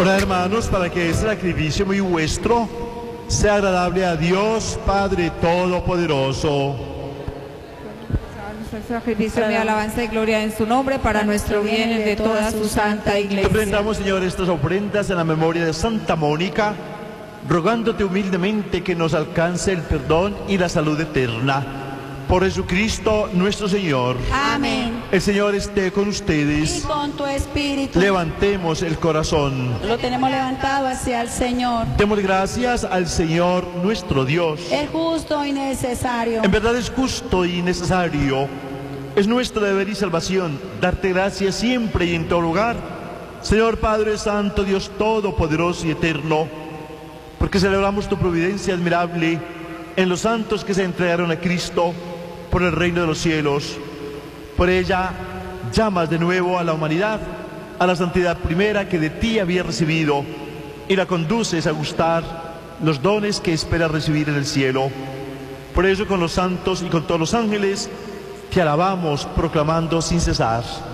Orad, hermanos, para que este sacrificio muy vuestro sea agradable a Dios Padre Todopoderoso. Nuestro sacrificio de alabanza y gloria en su nombre, para nuestro bien y el de toda su santa iglesia. Presentamos, Señor, estas ofrendas en la memoria de Santa Mónica, rogándote humildemente que nos alcance el perdón y la salud eterna. Por Jesucristo nuestro Señor. Amén. El Señor esté con ustedes. Y con tu espíritu. Levantemos el corazón. Lo tenemos levantado hacia el Señor. Demos gracias al Señor nuestro Dios. Es justo y necesario. En verdad es justo y necesario. Es nuestro deber y salvación darte gracias siempre y en todo lugar, Señor Padre Santo, Dios Todopoderoso y Eterno, porque celebramos tu providencia admirable en los santos que se entregaron a Cristo por el reino de los cielos. Por ella llamas de nuevo a la humanidad a la santidad primera que de ti había recibido y la conduces a gustar los dones que espera recibir en el cielo. Por eso con los santos y con todos los ángeles te alabamos proclamando sin cesar.